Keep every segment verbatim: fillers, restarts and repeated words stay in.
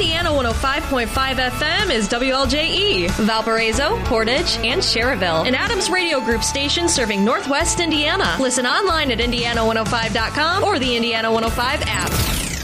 Indiana one oh five point five F M is W L J E, Valparaiso, Portage, and Cherryville, an Adams Radio Group station serving Northwest Indiana. Listen online at indiana one oh five dot com or the Indiana one oh five app.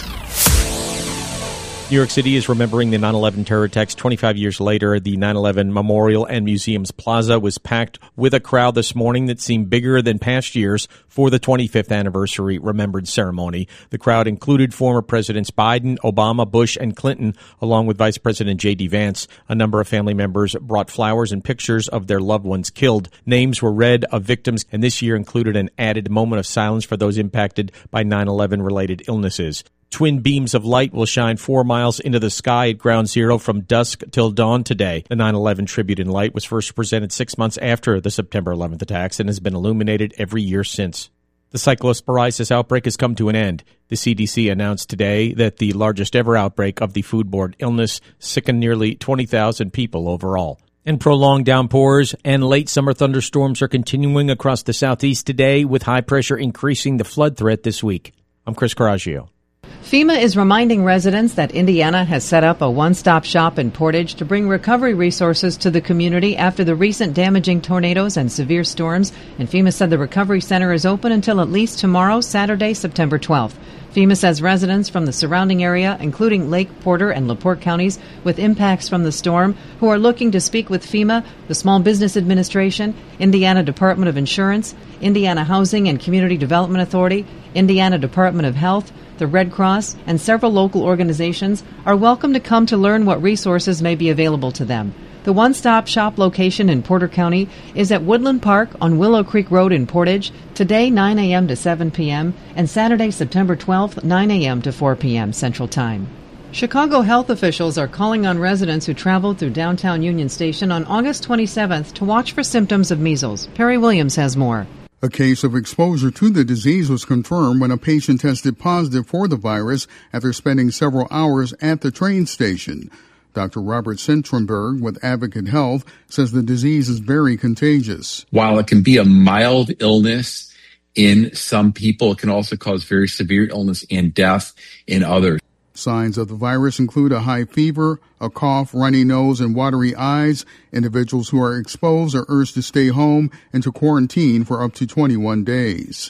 New York City is remembering the nine eleven terror attacks twenty-five years later. The nine eleven Memorial and Museums Plaza was packed with a crowd this morning that seemed bigger than past years for the twenty-fifth anniversary Remembrance Ceremony. The crowd included former Presidents Biden, Obama, Bush, and Clinton, along with Vice President J D. Vance. A number of family members brought flowers and pictures of their loved ones killed. Names were read of victims, and this year included an added moment of silence for those impacted by nine eleven-related illnesses. Twin beams of light will shine four miles into the sky at Ground Zero from dusk till dawn today. The nine eleven tribute in light was first presented six months after the September eleventh attacks and has been illuminated every year since. The cyclosporiasis outbreak has come to an end. The C D C announced today that the largest ever outbreak of the foodborne illness sickened nearly twenty thousand people overall. And prolonged downpours and late summer thunderstorms are continuing across the southeast today, with high pressure increasing the flood threat this week. I'm Chris Coraggio. FEMA is reminding residents that Indiana has set up a one-stop shop in Portage to bring recovery resources to the community after the recent damaging tornadoes and severe storms. And FEMA said the recovery center is open until at least tomorrow, Saturday, September twelfth. FEMA says residents from the surrounding area, including Lake, Porter, and LaPorte counties with impacts from the storm, who are looking to speak with FEMA, the Small Business Administration, Indiana Department of Insurance, Indiana Housing and Community Development Authority, Indiana Department of Health, the Red Cross, and several local organizations are welcome to come to learn what resources may be available to them. The one-stop shop location in Porter County is at Woodland Park on Willow Creek Road in Portage, today nine a.m. to seven p.m., and Saturday, September twelfth, nine a.m. to four p.m. Central Time. Chicago health officials are calling on residents who traveled through downtown Union Station on August twenty-seventh to watch for symptoms of measles. Perry Williams has more. A case of exposure to the disease was confirmed when a patient tested positive for the virus after spending several hours at the train station. Doctor Robert Sentrenberg with Advocate Health says the disease is very contagious. While it can be a mild illness in some people, it can also cause very severe illness and death in others. Signs of the virus include a high fever, a cough, runny nose, and watery eyes. Individuals who are exposed are urged to stay home and to quarantine for up to twenty-one days.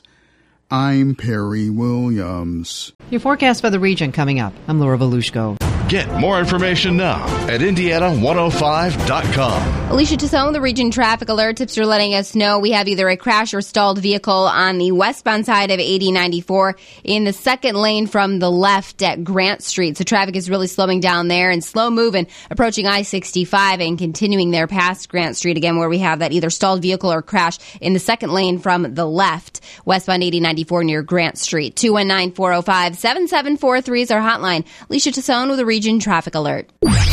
I'm Perry Williams. Your forecast for the region coming up. I'm Laura Volushko. Get more information now at indiana one oh five dot com. Alicia Tassone, the region traffic alert tips are letting us know we have either a crash or stalled vehicle on the westbound side of eighty ninety-four in the second lane from the left at Grant Street. So traffic is really slowing down there and slow moving, approaching I sixty-five and continuing there past Grant Street again, where we have that either stalled vehicle or crash in the second lane from the left, westbound eighty ninety-four near Grant Street. two one nine, four oh five, seven seven four three is our hotline. Alicia Tassone with a region traffic alert.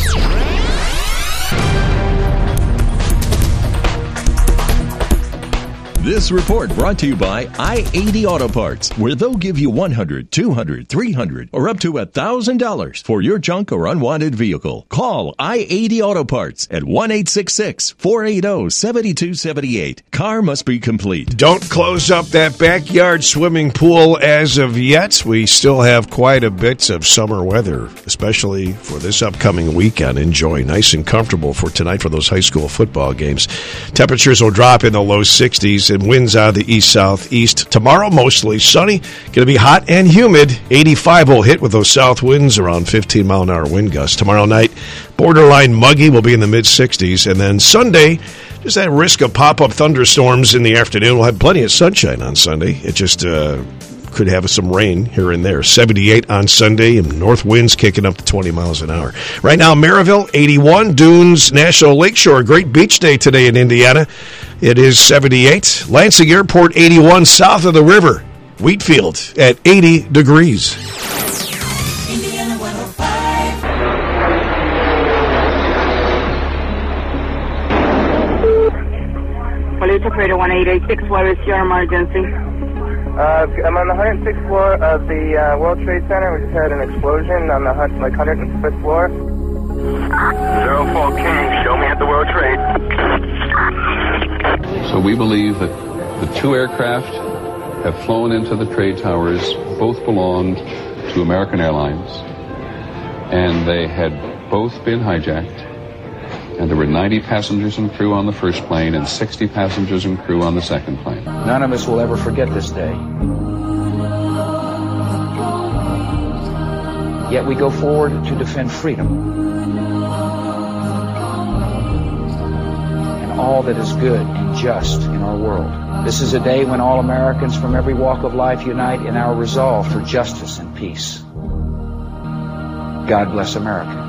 This report brought to you by I eighty Auto Parts, where they'll give you one hundred, two hundred, three hundred, or up to one thousand dollars for your junk or unwanted vehicle. Call I eighty Auto Parts at one eight six six, four eight zero, seven two seven eight. Car must be complete. Don't close up that backyard swimming pool as of yet. We still have quite a bit of summer weather, especially for this upcoming weekend. Enjoy nice and comfortable for tonight for those high school football games. Temperatures will drop in the low sixties. And winds out of the east-southeast. Tomorrow, mostly sunny. Going to be hot and humid. eighty-five will hit with those south winds, around fifteen mile an hour wind gusts. Tomorrow night, borderline muggy, will be in the mid-sixties. And then Sunday, just that risk of pop-up thunderstorms in the afternoon. We'll have plenty of sunshine on Sunday. It just uh, could have some rain here and there. seventy-eight on Sunday, and north winds kicking up to twenty miles an hour. Right now, Maryville, eighty-one. Dunes, National Lakeshore. Great beach day today in Indiana. It is seventy-eight. Lansing Airport, eighty-one, south of the river. Wheatfield at eighty degrees. Indiana one oh five. Police operator one eight eight six, what is your emergency? Uh, I'm on the one hundred sixth floor of the uh, World Trade Center. We just had an explosion on the like one hundred fifth floor. Zero four King, show me at the World Trade. So we believe that the two aircraft have flown into the trade towers. Both belonged to American Airlines. and they had both been hijacked, and there were ninety passengers and crew on the first plane and sixty passengers and crew on the second plane. None of us will ever forget this day. Yet we go forward to defend freedom and all that is good and just in our world. This is a day when all Americans from every walk of life unite in our resolve for justice and peace. God bless America.